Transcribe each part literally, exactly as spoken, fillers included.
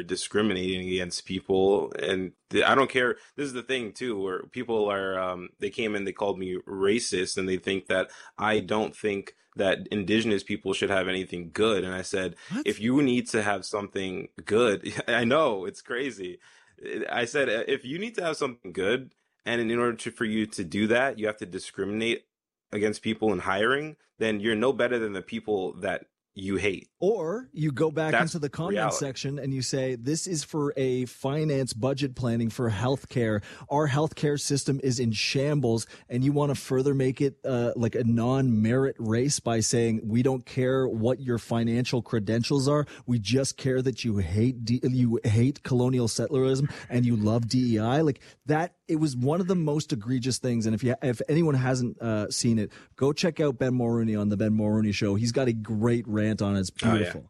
you're discriminating against people. And th- I don't care. This is the thing too, where people are, um, they came in, they called me racist, and they think that I don't think that indigenous people should have anything good. And I said, What? if you need to have something good, I know it's crazy. I said, if you need to have something good, and in order to, for you to do that, you have to discriminate against people in hiring, then you're no better than the people that you hate. Or you go back That's into the comment reality. section and you say, this is for a finance budget planning for healthcare. Our healthcare system is in shambles, and you want to further make it uh, like a non-merit race by saying, we don't care what your financial credentials are. We just care that you hate D- you hate colonial settlerism and you love D E I. Like that, it was one of the most egregious things. And if you if anyone hasn't uh, seen it, go check out Ben Mulroney on the Ben Mulroney Show. He's got a great rant on it. It's beautiful.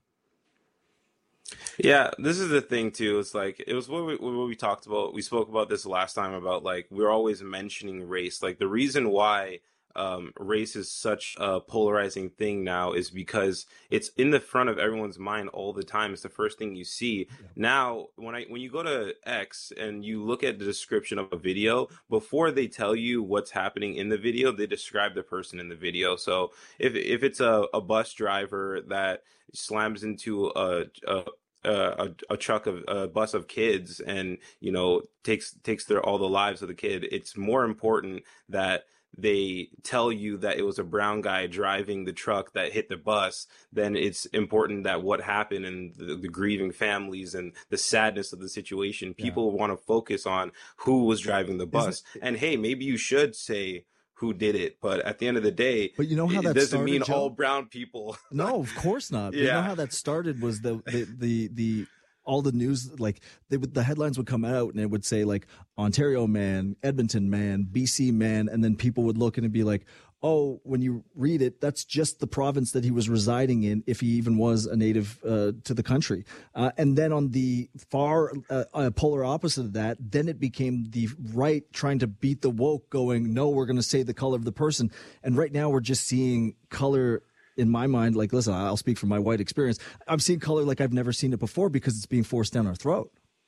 Oh, yeah. Yeah, this is the thing too. It's like, it was what we, what we talked about. We spoke about this last time about, like, we're always mentioning race. Like, the reason why um, race is such a polarizing thing now is because it's in the front of everyone's mind all the time. It's the first thing you see. Yeah. Now, when I when you go to X and you look at the description of a video, before they tell you what's happening in the video, they describe the person in the video. So if if it's a, a bus driver that slams into a, a a, a truck of a bus of kids and, you know, takes takes their all the lives of the kid, it's more important that they tell you that it was a brown guy driving the truck that hit the bus, then it's important that what happened and the, the grieving families and the sadness of the situation. People yeah. want to focus on who was driving the bus. And hey, maybe you should say who did it, but at the end of the day, but you know how that it doesn't started, mean Joe? all brown people. No, of course not. Yeah. You know how that started was the the the, the all the news, like they would, the headlines would come out and it would say like Ontario man, Edmonton man, B C man, and then people would look and it'd be like, oh, when you read it, that's just the province that he was residing in, if he even was a native uh, to the country. Uh, and then on the far uh, uh, polar opposite of that, then it became the right trying to beat the woke, going, no, we're going to say the color of the person. And right now we're just seeing color. In my mind, like, listen, I'll speak from my white experience. I'm seeing color like I've never seen it before because it's being forced down our throat.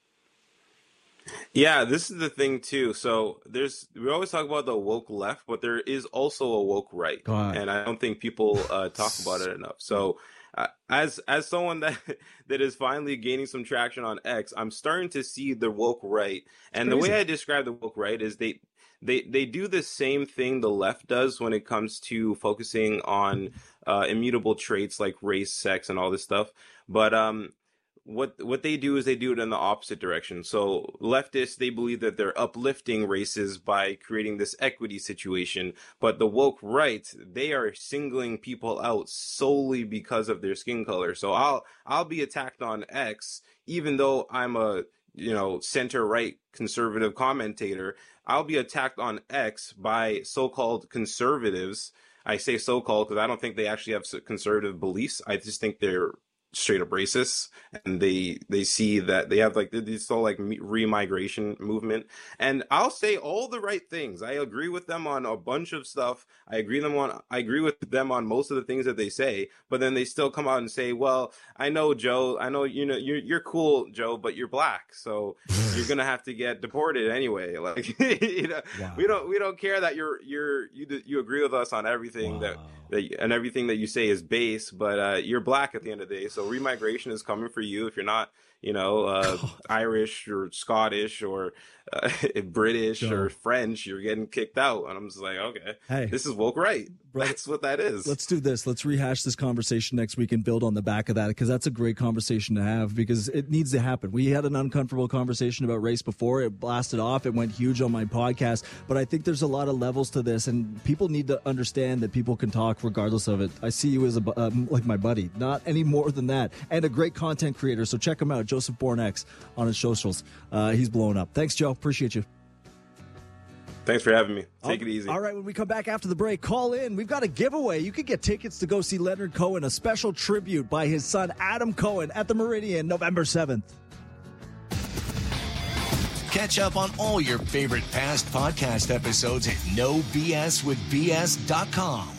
Yeah, this is the thing too. So there's, we always talk about the woke left, but there is also a woke right. God. And I don't think people uh, talk about it enough. So uh, as, as someone that, that is finally gaining some traction on X, I'm starting to see the woke right. And the way I describe the woke right is they, they, they do the same thing the left does when it comes to focusing on uh, immutable traits like race, sex, and all this stuff. But, um, What what they do is they do it in the opposite direction. So leftists, they believe that they're uplifting races by creating this equity situation. But the woke right, they are singling people out solely because of their skin color. So I'll I'll be attacked on X, even though I'm a, you know, center right conservative commentator. I'll be attacked on X by so-called conservatives. I say so-called because I don't think they actually have conservative beliefs. I just think they're straight up racists, and they they see that they have like this whole like re-migration movement. And I'll say all the right things. I agree with them on a bunch of stuff. I agree them on I agree with them on most of the things that they say, but then they still come out and say, well, I know, Joe, I know, you know, you're you're cool, Joe, but you're black, so you're gonna have to get deported anyway. Like, you know, wow. we don't we don't care that you're you're you you agree with us on everything wow. that that and everything that you say is base, but uh, you're black at the end of the day. So remigration is coming for you if you're not, you know, uh, Irish or Scottish or uh, British Joe. or French, you're getting kicked out. And I'm just like, okay, hey, this is woke right. Brother, that's what that is. Let's do this. Let's rehash this conversation next week and build on the back of that, because that's a great conversation to have, because it needs to happen. We had an uncomfortable conversation about race before. It blasted off. It went huge on my podcast. But I think there's a lot of levels to this, and people need to understand that people can talk regardless of it. I see you as a, uh, like my buddy, not any more than that, and a great content creator. So check him out, Joseph Bornex, on his socials. Uh, he's blowing up. Thanks, Joe. Appreciate you. Thanks for having me. Take it easy. All right, when we come back after the break, call in. We've got a giveaway. You could get tickets to go see Leonard Cohen, a special tribute by his son Adam Cohen at the Meridian, November seventh. Catch up on all your favorite past podcast episodes at no b s with b s dot com.